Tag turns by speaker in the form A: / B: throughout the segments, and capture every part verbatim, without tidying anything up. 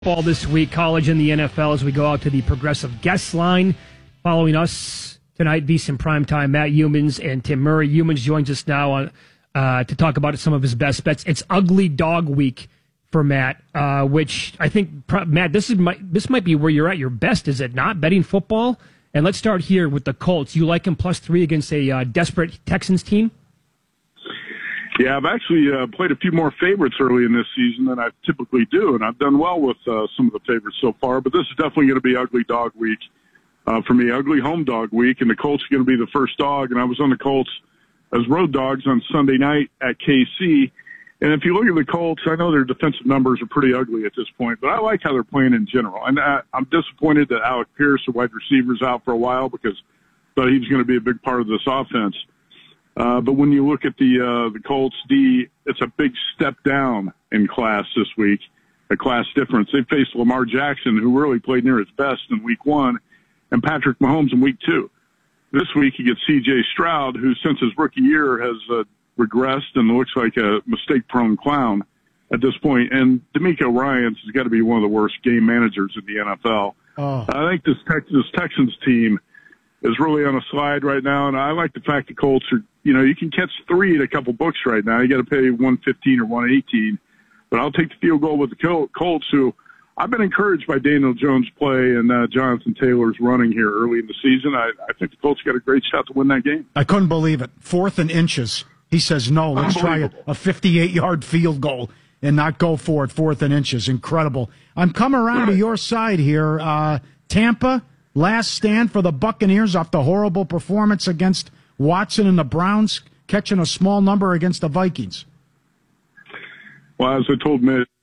A: Football this week, college and the N F L, as we go out to the Progressive guest line. Following us tonight, VSiN Primetime, Matt Youmans and Tim Murray. Youmans joins us now on, uh, to talk about some of his best bets. It's Ugly Dog Week for Matt, uh, which I think, Matt, this is my, this might be where you're at your best, is it not? Betting football? And let's start here with the Colts. You like him plus three against a uh, desperate Texans team?
B: Yeah, I've actually uh, played a few more favorites early in this season than I typically do, and I've done well with uh, some of the favorites so far, but this is definitely going to be Ugly Dog Week uh, for me, Ugly Home Dog Week, and the Colts are going to be the first dog, and I was on the Colts as road dogs on Sunday night at K C, and if you look at the Colts, I know their defensive numbers are pretty ugly at this point, but I like how they're playing in general, and I, I'm disappointed that Alec Pierce, the wide receiver, is out for a while because I thought he was going to be a big part of this offense. Uh, but when you look at the uh, the Colts D, it's a big step down in class this week, a class difference. They faced Lamar Jackson, who really played near his best in week one, and Patrick Mahomes in week two. This week you get C J Stroud, who since his rookie year has uh, regressed and looks like a mistake-prone clown at this point. And DeMeco Ryans has got to be one of the worst game managers in the N F L. Oh. I think this, Tex- this Texans team is really on a slide right now, and I like the fact the Colts are, you know, you can catch three at a couple books right now. You got to pay one fifteen or one eighteen, but I'll take the field goal with the Colts, who I've been encouraged by Daniel Jones' play and uh, Jonathan Taylor's running here early in the season. I, I think the Colts got a great shot to win that game.
C: I couldn't believe it. Fourth and inches. He says, no, let's try a, a fifty-eight-yard field goal and not go for it, fourth and inches. Incredible. I'm coming around to your side here. Uh, Tampa, last stand for the Buccaneers off the horrible performance against Watson and the Browns, catching a small number against the Vikings.
B: Well, as I told Mitch.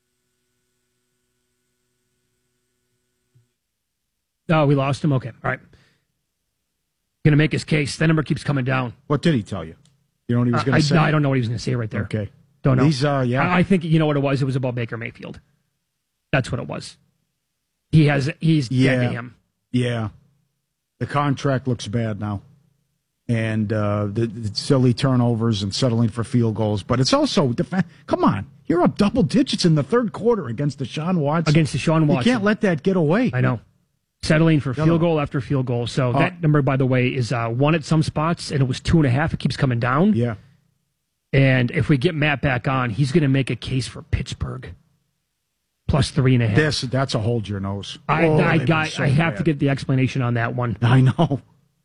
A: Oh, we lost him? Okay. All right. Going to make his case. That number keeps coming down.
C: What did he tell you? You know what he was going to
A: I,
C: say?
A: I don't know what he was going to say right there.
C: Okay.
A: Don't know.
C: These, uh, yeah.
A: I, I think, you know what it was? It was about Baker Mayfield. That's what it was. He has, he's
C: yeah.
A: dead to him.
C: Yeah. The contract looks bad now. And uh, the, the silly turnovers and settling for field goals. But it's also, def- come on, you're up double digits in the third quarter against Deshaun Watson.
A: Against Deshaun Watson.
C: You can't let that get away.
A: I know. Settling for field goal after field goal. So
C: uh,
A: that number, by the way, is uh, one at some spots, and it was two and a half. It keeps coming down.
C: Yeah.
A: And if we get Matt back on, he's going to make a case for Pittsburgh. Plus three and a half.
C: This, that's a hold your nose.
A: I,
C: oh,
A: I, got,
C: so
A: I have
C: bad.
A: to get the explanation on that one.
C: I know.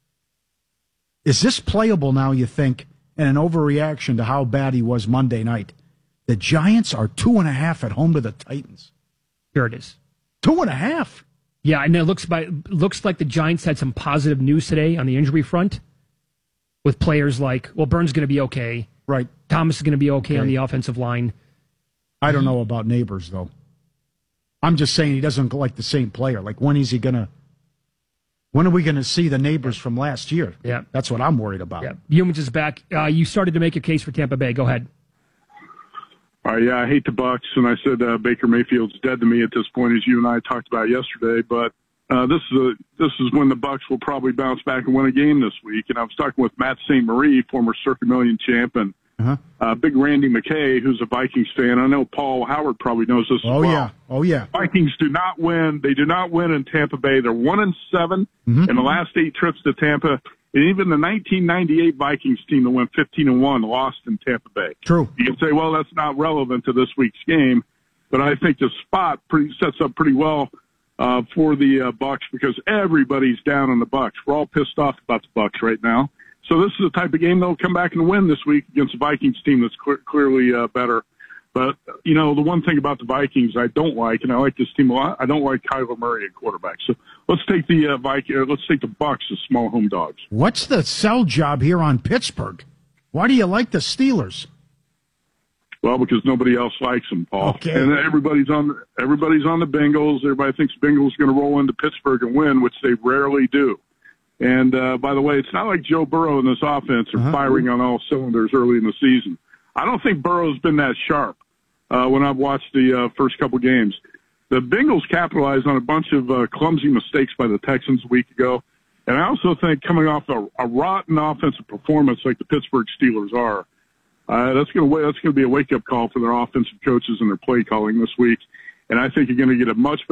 C: Is this playable now, you think, and an overreaction to how bad he was Monday night? The Giants are two and a half at home to the Titans.
A: Here it is.
C: Two and a half?
A: Yeah, and it looks, by, looks like the Giants had some positive news today on the injury front with players like, well, Burns is going to be okay.
C: Right.
A: Thomas is going to be okay,
C: okay
A: on the offensive line.
C: I don't know about Neighbors, though. I'm just saying he doesn't look like the same player. Like, when is he going to... When are we going to see the Neighbors from last year?
A: Yeah.
C: That's what I'm worried about.
A: Yeah. Youmans is back. Uh, you started to make your case for Tampa Bay. Go ahead.
B: All right, yeah, I hate the Bucks, and I said uh, Baker Mayfield's dead to me at this point, as you and I talked about yesterday. But uh, this is a, this is when the Bucks will probably bounce back and win a game this week. And I was talking with Matt Saint Marie, former Circa Million champ, and uh-huh. uh, big Randy McKay, who's a Vikings fan. I know Paul Howard probably knows this
C: oh,
B: as well.
C: Yeah. Oh, yeah.
B: Vikings do not win. They do not win in Tampa Bay. They're one and seven
C: mm-hmm.
B: in the last eight trips to Tampa. And even the nineteen ninety-eight Vikings team that went fifteen and one lost in Tampa Bay.
C: True.
B: You can say, well, that's not relevant to this week's game, but I think the spot pretty, sets up pretty well uh, for the uh, Bucks because everybody's down on the Bucks. We're all pissed off about the Bucks right now. So this is the type of game they'll come back and win this week against a Vikings team that's cl- clearly uh, better. But, you know, the one thing about the Vikings I don't like, and I like this team a lot, I don't like Kyler Murray at quarterback. So let's take the uh, Viking, uh, let's take the Bucks as small home dogs.
C: What's the sell job here on Pittsburgh? Why do you like the Steelers?
B: Well, because nobody else likes them, Paul.
C: Okay.
B: And everybody's on everybody's on the Bengals. Everybody thinks Bengals are going to roll into Pittsburgh and win, which they rarely do. And, uh, by the way, it's not like Joe Burrow and this offense are uh-huh. firing on all cylinders early in the season. I don't think Burrow's been that sharp uh, when I've watched the uh, first couple games. The Bengals capitalized on a bunch of uh, clumsy mistakes by the Texans a week ago. And I also think coming off a, a rotten offensive performance like the Pittsburgh Steelers are, uh, that's going to that's going to be a wake-up call for their offensive coaches and their play calling this week. and I think you're going to get a much